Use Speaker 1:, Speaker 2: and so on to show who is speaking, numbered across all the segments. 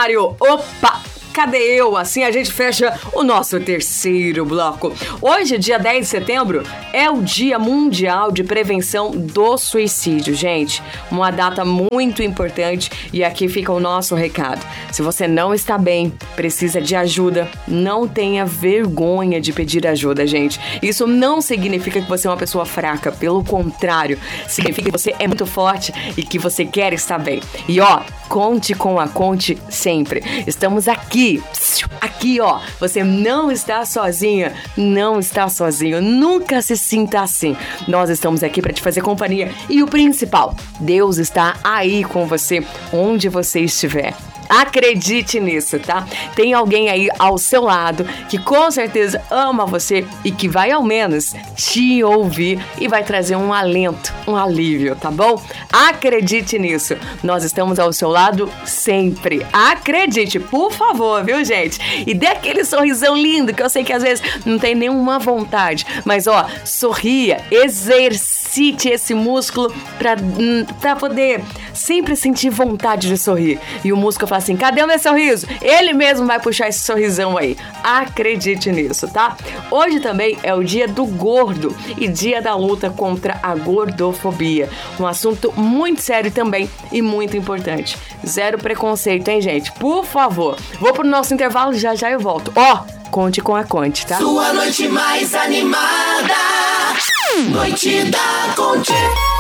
Speaker 1: horário. Opa! Cadê eu? Assim a gente fecha o nosso terceiro bloco. Hoje, dia 10 de setembro, é o Dia Mundial de Prevenção do Suicídio, gente. Uma data muito importante e aqui fica o nosso recado. Se você não está bem, precisa de ajuda, não tenha vergonha de pedir ajuda, gente. Isso não significa que você é uma pessoa fraca, pelo contrário, significa que você é muito forte e que você quer estar bem. E ó, conte com a Conte sempre. Estamos aqui, ó. Você não está sozinha, não está sozinho. Nunca se sinta assim. Nós estamos aqui para te fazer companhia. E o principal, Deus está aí com você, onde você estiver. Acredite nisso, tá? Tem alguém aí ao seu lado que com certeza ama você e que vai ao menos te ouvir e vai trazer um alento, um alívio, tá bom? Acredite nisso. Nós estamos ao seu lado sempre. Acredite, por favor, viu, gente? E dê aquele sorrisão lindo que eu sei que às vezes não tem nenhuma vontade. Mas, ó, sorria, exercite esse músculo pra poder sempre sentir vontade de sorrir. E o músculo fala assim, cadê o meu sorriso? Ele mesmo vai puxar esse sorrisão aí. Acredite nisso, tá? Hoje também é o dia do gordo e dia da luta contra a gordofobia. Um assunto muito sério também e muito importante. Zero preconceito, hein, gente? Por favor. Vou pro nosso intervalo, já eu volto. Ó, conte com a Conte, tá?
Speaker 2: Sua noite mais animada. Noite da Conte.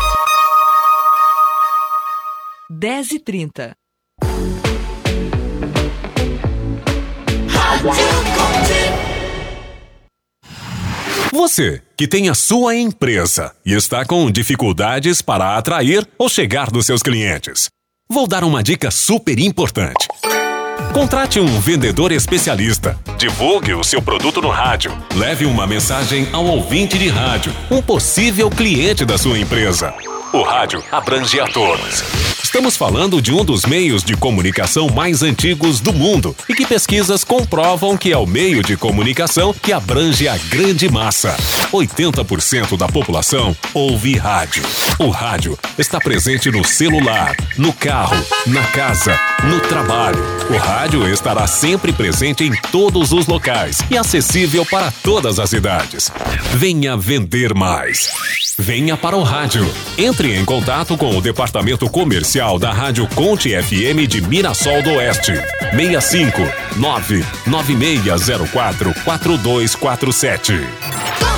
Speaker 3: 10h30.
Speaker 4: Você que tem a sua empresa e está com dificuldades para atrair ou chegar nos seus clientes. Vou dar uma dica super importante. Contrate um vendedor especialista. Divulgue o seu produto no rádio. Leve uma mensagem ao ouvinte de rádio, um possível cliente da sua empresa. O rádio abrange a todos. Estamos falando de um dos meios de comunicação mais antigos do mundo e que pesquisas comprovam que é o meio de comunicação que abrange a grande massa. 80% da população ouve rádio. O rádio está presente no celular, no carro, na casa, no trabalho. O rádio estará sempre presente em todos os locais e acessível para todas as idades. Venha vender mais. Venha para o rádio. Entre em contato com o departamento comercial da Rádio Conte FM de Mirassol do Oeste. 65 99604 4247.